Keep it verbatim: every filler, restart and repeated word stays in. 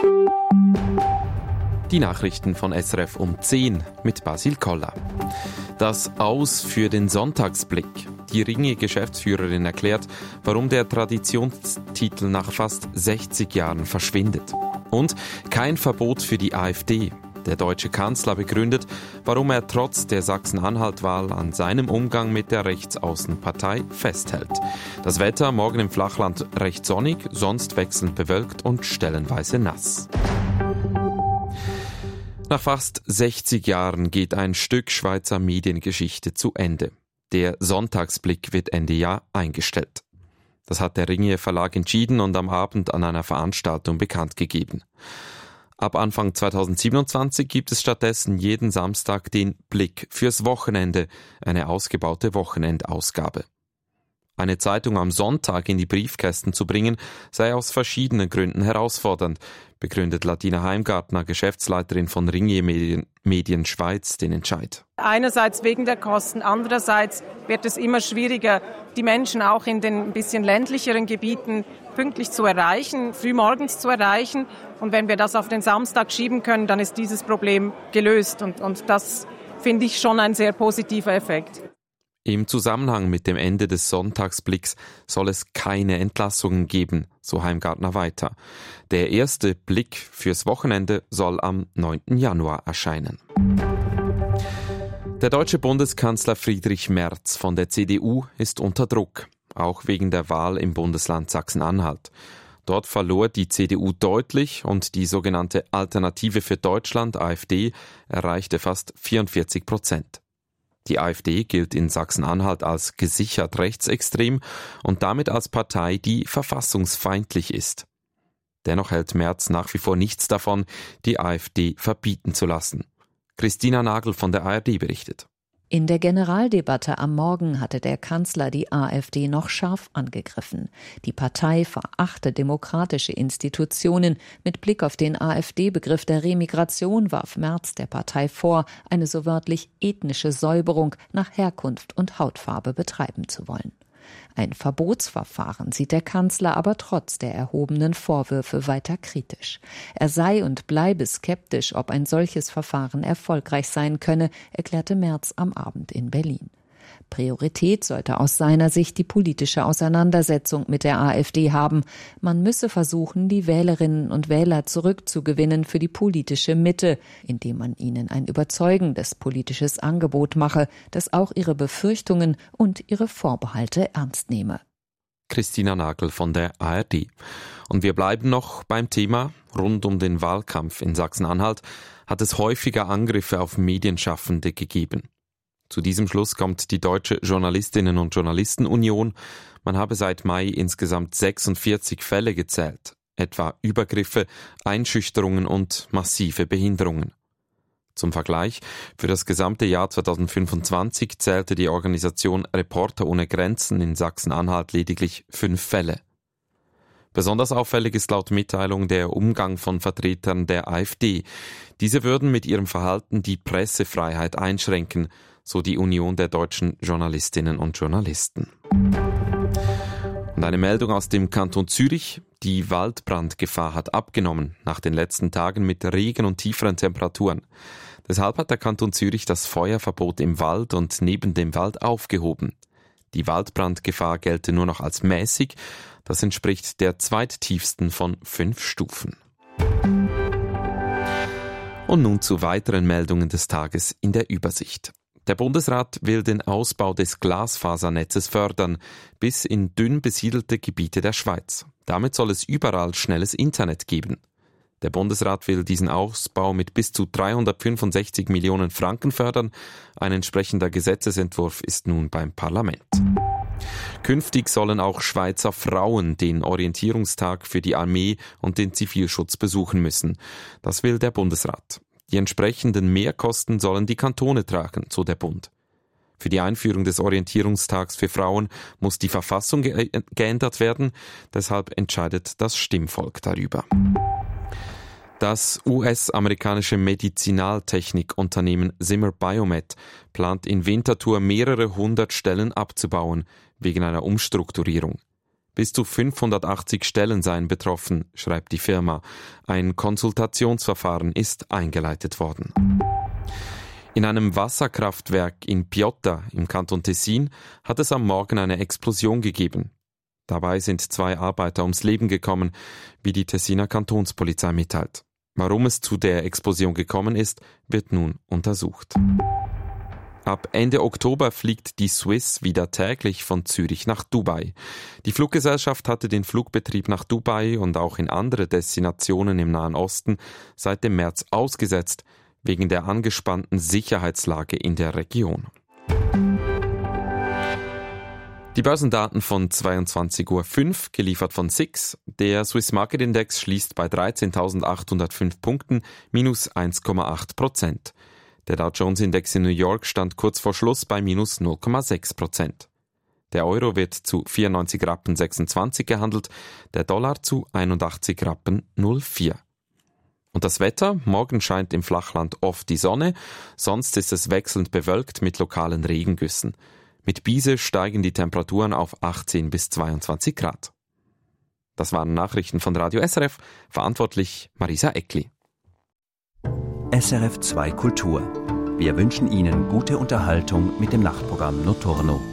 Die Nachrichten von S R F um zehn mit Basil Koller. Das Aus für den Sonntagsblick. Die Ringier-Geschäftsführerin erklärt, warum der Traditionstitel nach fast sechzig Jahren verschwindet. Und kein Verbot für die AfD. Der deutsche Kanzler begründet, warum er trotz der Sachsen-Anhalt-Wahl an seinem Umgang mit der Rechtsaußenpartei festhält. Das Wetter morgen im Flachland recht sonnig, sonst wechselnd bewölkt und stellenweise nass. Nach fast sechzig Jahren geht ein Stück Schweizer Mediengeschichte zu Ende. Der Sonntagsblick wird Ende Jahr eingestellt. Das hat der Ringier Verlag entschieden und am Abend an einer Veranstaltung bekannt gegeben. Ab Anfang zweitausendsiebenundzwanzig gibt es stattdessen jeden Samstag den Blick fürs Wochenende, eine ausgebaute Wochenendausgabe. Eine Zeitung am Sonntag in die Briefkästen zu bringen, sei aus verschiedenen Gründen herausfordernd, begründet Latina Heimgartner, Geschäftsleiterin von Ringier Medien, Medien Schweiz, den Entscheid. Einerseits wegen der Kosten, andererseits wird es immer schwieriger, die Menschen auch in den ein bisschen ländlicheren Gebieten pünktlich zu erreichen, frühmorgens zu erreichen. Und wenn wir das auf den Samstag schieben können, dann ist dieses Problem gelöst. Und, und das finde ich schon ein sehr positiver Effekt. Im Zusammenhang mit dem Ende des Sonntagsblicks soll es keine Entlassungen geben, so Heimgartner weiter. Der erste Blick fürs Wochenende soll am neunten Januar erscheinen. Der deutsche Bundeskanzler Friedrich Merz von der C D U ist unter Druck, auch wegen der Wahl im Bundesland Sachsen-Anhalt. Dort verlor die C D U deutlich und die sogenannte Alternative für Deutschland, AfD, erreichte fast vierundvierzig Prozent. Die AfD gilt in Sachsen-Anhalt als gesichert rechtsextrem und damit als Partei, die verfassungsfeindlich ist. Dennoch hält Merz nach wie vor nichts davon, die AfD verbieten zu lassen. Christina Nagel von der A R D berichtet. In der Generaldebatte am Morgen hatte der Kanzler die AfD noch scharf angegriffen. Die Partei verachte demokratische Institutionen. Mit Blick auf den AfD-Begriff der Remigration warf Merz der Partei vor, eine so wörtlich ethnische Säuberung nach Herkunft und Hautfarbe betreiben zu wollen. Ein Verbotsverfahren sieht der Kanzler aber trotz der erhobenen Vorwürfe weiter kritisch. Er sei und bleibe skeptisch, ob ein solches Verfahren erfolgreich sein könne, erklärte Merz am Abend in Berlin. Priorität sollte aus seiner Sicht die politische Auseinandersetzung mit der AfD haben. Man müsse versuchen, die Wählerinnen und Wähler zurückzugewinnen für die politische Mitte, indem man ihnen ein überzeugendes politisches Angebot mache, das auch ihre Befürchtungen und ihre Vorbehalte ernst nehme. Christina Nagel von der A R D. Und wir bleiben noch beim Thema. Rund um den Wahlkampf in Sachsen-Anhalt hat es häufiger Angriffe auf Medienschaffende gegeben. Zu diesem Schluss kommt die Deutsche Journalistinnen- und Journalistenunion. Man habe seit Mai insgesamt sechsundvierzig Fälle gezählt, etwa Übergriffe, Einschüchterungen und massive Behinderungen. Zum Vergleich, für das gesamte Jahr zweitausendfünfundzwanzig zählte die Organisation Reporter ohne Grenzen in Sachsen-Anhalt lediglich fünf Fälle. Besonders auffällig ist laut Mitteilung der Umgang von Vertretern der AfD. Diese würden mit ihrem Verhalten die Pressefreiheit einschränken, so die Union der deutschen Journalistinnen und Journalisten. Und eine Meldung aus dem Kanton Zürich. Die Waldbrandgefahr hat abgenommen nach den letzten Tagen mit Regen und tieferen Temperaturen. Deshalb hat der Kanton Zürich das Feuerverbot im Wald und neben dem Wald aufgehoben. Die Waldbrandgefahr gelte nur noch als mäßig. Das entspricht der zweittiefsten von fünf Stufen. Und nun zu weiteren Meldungen des Tages in der Übersicht. Der Bundesrat will den Ausbau des Glasfasernetzes fördern, bis in dünn besiedelte Gebiete der Schweiz. Damit soll es überall schnelles Internet geben. Der Bundesrat will diesen Ausbau mit bis zu dreihundertfünfundsechzig Millionen Franken fördern. Ein entsprechender Gesetzesentwurf ist nun beim Parlament. Künftig sollen auch Schweizer Frauen den Orientierungstag für die Armee und den Zivilschutz besuchen müssen. Das will der Bundesrat. Die entsprechenden Mehrkosten sollen die Kantone tragen, so der Bund. Für die Einführung des Orientierungstags für Frauen muss die Verfassung ge- geändert werden, deshalb entscheidet das Stimmvolk darüber. Das U S-amerikanische Medizinaltechnikunternehmen Zimmer Biomet plant in Winterthur mehrere hundert Stellen abzubauen, wegen einer Umstrukturierung. Bis zu fünfhundertachtzig Stellen seien betroffen, schreibt die Firma. Ein Konsultationsverfahren ist eingeleitet worden. In einem Wasserkraftwerk in Piotta im Kanton Tessin hat es am Morgen eine Explosion gegeben. Dabei sind zwei Arbeiter ums Leben gekommen, wie die Tessiner Kantonspolizei mitteilt. Warum es zu der Explosion gekommen ist, wird nun untersucht. Ab Ende Oktober fliegt die Swiss wieder täglich von Zürich nach Dubai. Die Fluggesellschaft hatte den Flugbetrieb nach Dubai und auch in andere Destinationen im Nahen Osten seit dem März ausgesetzt, wegen der angespannten Sicherheitslage in der Region. Die Börsendaten von zweiundzwanzig Uhr fünf, geliefert von S I X. Der Swiss Market Index schließt bei dreizehntausendachthundertfünf Punkten, minus eins Komma acht Prozent. Der Dow Jones Index in New York stand kurz vor Schluss bei minus null Komma sechs Prozent. Der Euro wird zu vierundneunzig Rappen sechsundzwanzig gehandelt, der Dollar zu einundachtzig Rappen null Komma vier. Und das Wetter? Morgen scheint im Flachland oft die Sonne, sonst ist es wechselnd bewölkt mit lokalen Regengüssen. Mit Biese steigen die Temperaturen auf achtzehn bis zweiundzwanzig Grad. Das waren Nachrichten von Radio S R F, verantwortlich Marisa Eckli. S R F zwei Kultur. Wir wünschen Ihnen gute Unterhaltung mit dem Nachtprogramm Notturno.